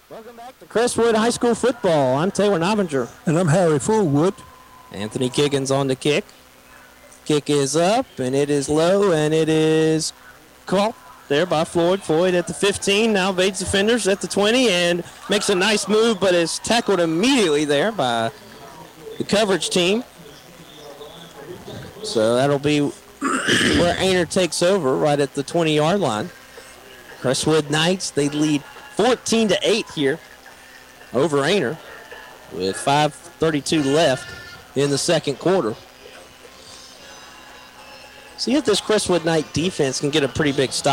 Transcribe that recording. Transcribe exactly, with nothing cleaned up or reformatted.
Welcome back to Crestwood High School football. I'm Taylor Novinger. And I'm Harry Fullwood. Anthony Kiggins on the kick. Kick is up, and it is low, and it is caught there by Floyd. Floyd at the fifteen, now evades defenders at the twenty, and makes a nice move, but is tackled immediately there by the coverage team. So that'll be where Ainer takes over right at the twenty-yard line. Crestwood Knights, they lead fourteen to eight here over Ainer with five thirty-two left in the second quarter. See if this Crestwood Knight defense can get a pretty big stop.